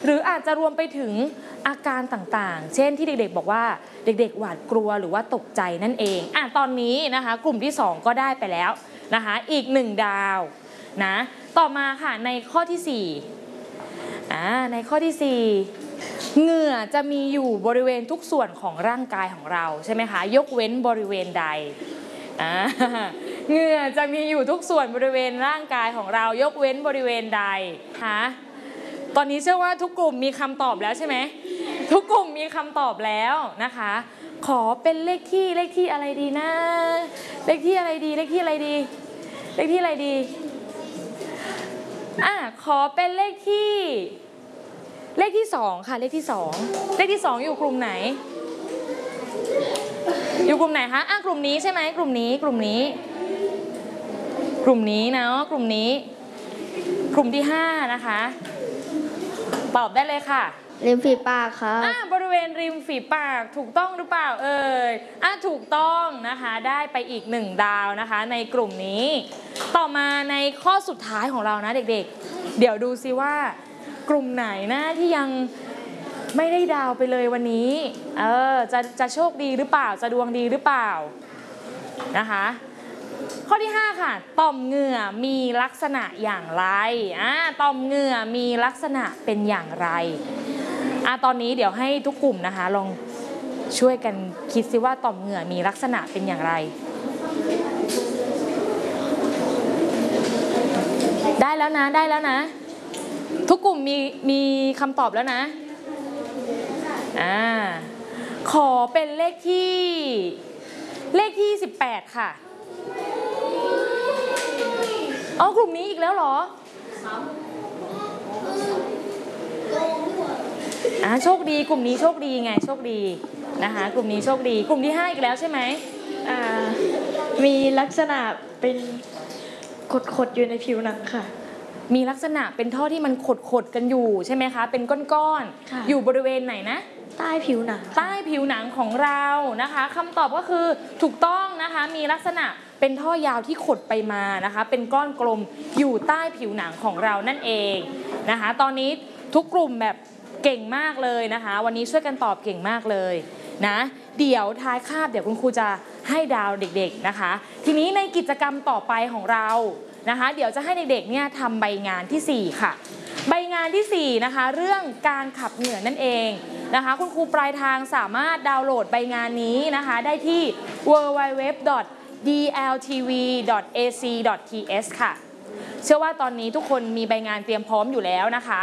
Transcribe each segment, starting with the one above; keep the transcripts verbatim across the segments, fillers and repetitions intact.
รืออาจจะรวมไปถึงอาการต่างๆเช่นที่เด็กๆบอกว่าเด็กๆหวาดกลัวหรือว่าตกใจนั่นเองอ่ะตอนนี้นะคะกลุ่มที่สองก็ได้ไปแล้วนะคะอีกหนึ่งดาวนะต่อมาค่ะในข้อที่สี่อ่าในข้อที่สี่เหงื่อจะมีอยู่บริเวณทุกส่วนของร่างกายของเราใช่ไหมคะยกเว้นบริเวณใดอ่าเหงื่อจะมีอยู่ทุกส่วนบริเวณร่างกายของเรายกเว้นบริเวณใดคะตอนนี้เชื่อว่าทุกกลุ่มมีคำตอบแล้วใช่ไหมทุกกลุ่มมีคำตอบแล้วนะคะขอเป็นเลขที่เลขที่อะไรดีนะเลขที่อะไรดีเลขที่อะไรดีเลขที่อะไรดีอ่ะขอเป็นเลขที่เลขที่สองค่ะเลขที่สองเลขที่สองอยู่กลุ่มไหนอยู่กลุ่มไหนคะอ่ะกลุ่มนี้ใช่ไหมกลุ่มนี้กลุ่มนี้กลุ่มนี้นะกลุ่มนี้กลุ่มที่ห้านะคะตอบได้เลยค่ะริมฝีปากครับอ่ะบริเวณริมฝีปากถูกต้องหรือเปล่าเอ่ยอ่ะถูกต้องนะคะได้ไปอีกหนึ่งดาวนะคะในกลุ่มนี้ต่อมาในข้อสุดท้ายของเรานะเด็กๆเดี๋ยวดูซิว่ากลุ่มไหนนะที่ยังไม่ได้ดาวไปเลยวันนี้เออจะจะโชคดีหรือเปล่าจะดวงดีหรือเปล่านะคะข้อที่ห้าค่ะต่อมเหงื่อมีลักษณะอย่างไรอ่าต่อมเหงื่อมีลักษณะเป็นอย่างไรอ่ะตอนนี้เดี๋ยวให้ทุกกลุ่มนะคะลองช่วยกันคิดซิว่าต่อมเหงื่อมีลักษณะเป็นอย่างไรได้แล้วนะได้แล้วนะทุกกลุ่มมีมีคำตอบแล้วนะอ่าขอเป็นเลขที่เลขที่สิบแปดค่ะอ๋อกลุ่มนี้อีกแล้วเหรออ่าโชคดีกลุ่มนี้โชคดีไงโชคดีนะคะกลุ่มนี้โชคดีกลุ่มที่ห้าอีกแล้วใช่ไหมอ่ามีลักษณะเป็นขดๆอยู่ในผิวหนังค่ะมีลักษณะเป็นท่อที่มันขดๆกันอยู่ใช่ไหมคะเป็นก้อนๆอยู่บริเวณไหนนะใต้ผิวหนังใต้ผิวหนังของเรานะคะคำตอบก็คือถูกต้องนะคะมีลักษณะเป็นท่อยาวที่ขดไปมานะคะเป็นก้อนกลมอยู่ใต้ผิวหนังของเรานั่นเองนะคะตอนนี้ทุกกลุ่มแบบเก่งมากเลยนะคะวันนี้ช่วยกันตอบเก่งมากเลยนะเดี๋ยวท้ายคาบเดี๋ยวคุณครูจะให้ดาวเด็กๆนะคะทีนี้ในกิจกรรมต่อไปของเรานะคะเดี๋ยวจะให้เด็กๆเนี่ยทำใบงานที่สี่ค่ะใบงานที่สี่นะคะเรื่องการขับเหงื่อนั่นเองนะคะคุณครูปลายทางสามารถดาวน์โหลดใบงานนี้นะคะได้ที่ ดับเบิลยู ดับเบิลยู ดับเบิลยู ดอท ดี แอล ที วี ดอท เอ ซี ดอท ที เอส ค่ะเชื่อว่าตอนนี้ทุกคนมีใบงานเตรียมพร้อมอยู่แล้วนะคะ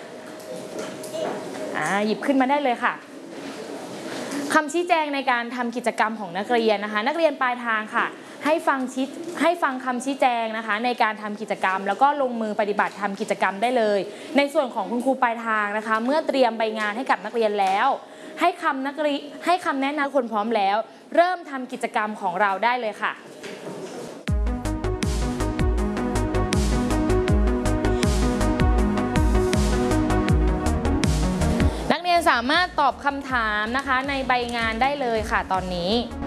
อ่าหยิบขึ้นมาได้เลยค่ะคำชี้แจงในการทำกิจกรรมของนักเรียนนะคะนักเรียนปลายทางค่ะให้ฟังชี้ให้ฟังคำชี้แจงนะคะในการทำกิจกรรมแล้วก็ลงมือปฏิบัติทำกิจกรรมได้เลยในส่วนของคุณครูปลายทางนะคะเมื่อเตรียมใบงานให้กับนักเรียนแล้วให้คำนักเรียนให้คำแนะนำคนพร้อมแล้วเริ่มทำกิจกรรมของเราได้เลยค่ะนักเรียนสามารถตอบคำถามนะคะในใบงานได้เลยค่ะตอนนี้